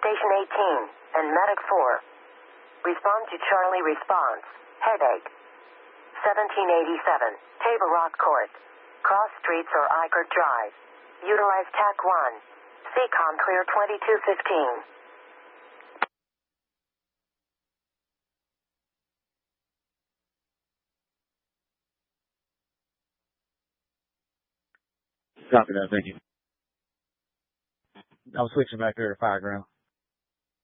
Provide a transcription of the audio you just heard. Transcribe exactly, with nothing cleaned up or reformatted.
Station eighteen, and Medic four. Respond to Charlie response. Headache. seventeen eighty-seven, Table Rock Court. Cross Streets or Eichert Drive. Utilize T A C one. C COM clear twenty-two fifteen. Copy that, thank you. I was switching back there to Fireground.